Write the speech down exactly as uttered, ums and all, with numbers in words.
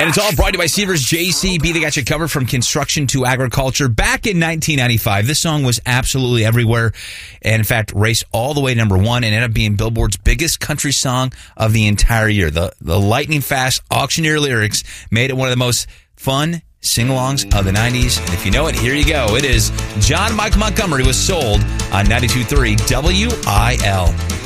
And it's all brought to you by Seavers J C B. They got you covered from construction to agriculture. Back in nineteen ninety-five, this song was absolutely everywhere. And in fact, raced all the way to number one and ended up being Billboard's biggest country song of the entire year. The, the lightning fast auctioneer lyrics made it one of the most fun sing-alongs of the nineties. And if you know it, here you go. It is John Michael Montgomery was Sold on ninety-two point three W I L.